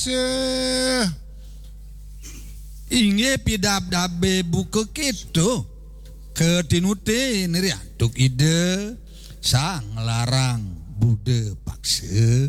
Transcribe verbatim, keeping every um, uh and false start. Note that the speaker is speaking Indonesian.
Se inge pidab-dabe buka gitu ketinute neri aduk ide sang larang bude paksa